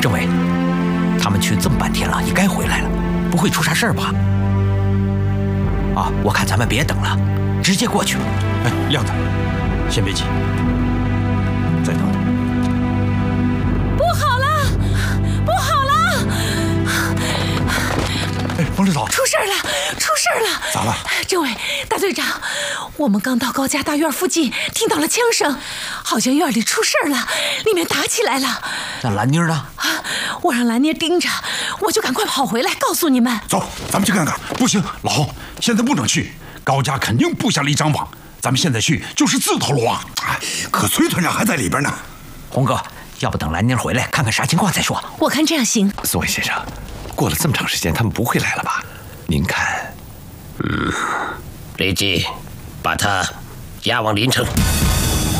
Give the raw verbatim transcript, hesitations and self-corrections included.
政委，他们去这么半天了，也该回来了，不会出啥事儿吧？啊，我看咱们别等了，直接过去。 哎，亮子，先别急，再等等。 不好了，不好了！ 哎，王指导， 出事了，出事了！ 咋了？ 政委，大队长，我们刚到高家大院附近，听到了枪声，好像院里出事了，里面打起来了。 那兰妮呢？ 啊，我让兰妮盯着，我就赶快跑回来告诉你们。 走，咱们去看看。不行，老洪，现在不能去，高家肯定布下了一张网，咱们现在去就是自投罗网。哎，可崔团长还在里边呢。 洪哥，要不等兰妮回来看看啥情况再说？ 我看这样行。 宋伟先生，过了这么长时间，他们不会来了吧？您看。 嗯，立即把他押往临城。